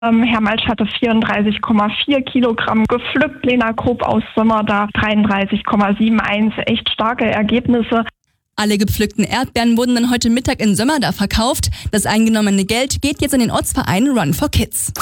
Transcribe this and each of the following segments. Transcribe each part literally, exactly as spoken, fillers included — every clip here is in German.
Ähm, Herr Malsch hatte vierunddreißig Komma vier Kilogramm gepflückt, Lena Krupp aus Sömmerda dreiunddreißig Komma einundsiebzig. Echt starke Ergebnisse. Alle gepflückten Erdbeeren wurden dann heute Mittag in Sömmerda verkauft. Das eingenommene Geld geht jetzt an den Ortsverein Run for Kids.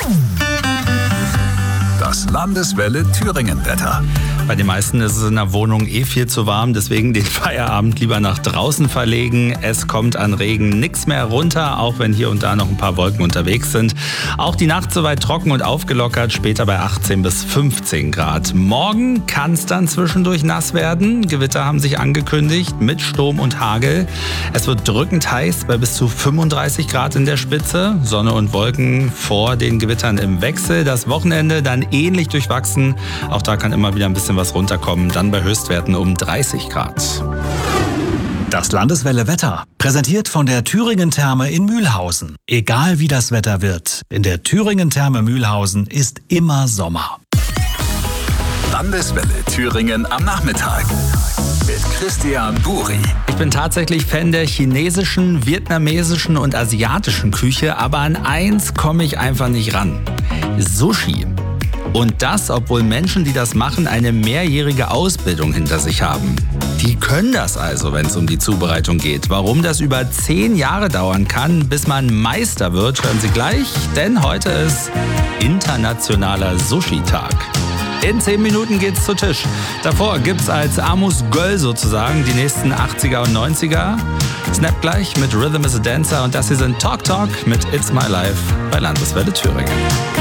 Das Landeswelle Thüringen-Wetter. Bei den meisten ist es in der Wohnung eh viel zu warm, deswegen den Feierabend lieber nach draußen verlegen. Es kommt an Regen nichts mehr runter, auch wenn hier und da noch ein paar Wolken unterwegs sind. Auch die Nacht soweit trocken und aufgelockert, später bei achtzehn bis fünfzehn Grad. Morgen kann es dann zwischendurch nass werden. Gewitter haben sich angekündigt mit Sturm und Hagel. Es wird drückend heiß bei bis zu fünfunddreißig Grad in der Spitze. Sonne und Wolken vor den Gewittern im Wechsel. Das Wochenende dann ähnlich durchwachsen. Auch da kann immer wieder ein bisschen was runterkommen, dann bei Höchstwerten um dreißig Grad. Das Landeswelle Wetter, präsentiert von der Thüringen Therme in Mühlhausen. Egal wie das Wetter wird, in der Thüringen Therme Mühlhausen ist immer Sommer. Landeswelle Thüringen am Nachmittag mit Christian Buri. Ich bin tatsächlich Fan der chinesischen, vietnamesischen und asiatischen Küche, aber an eins komme ich einfach nicht ran: Sushi. Und das, obwohl Menschen, die das machen, eine mehrjährige Ausbildung hinter sich haben. Die können das also, wenn es um die Zubereitung geht. Warum das über zehn Jahre dauern kann, bis man Meister wird, hören Sie gleich, denn heute ist Internationaler Sushi-Tag. In zehn Minuten geht's zu Tisch. Davor gibt's als Amus Göll sozusagen die nächsten achtziger und neunziger. Snap gleich mit Rhythm is a Dancer und das hier sind Talk Talk mit It's My Life bei Landeswelle Thüringen.